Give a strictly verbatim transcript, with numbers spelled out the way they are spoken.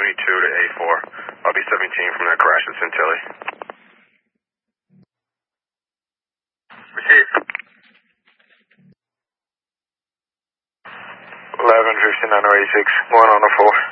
seventy-two to A four. I'll be seventeen from that crash at Centilly. Receive. eleven fifty-nine oh eighty-six, going on the four.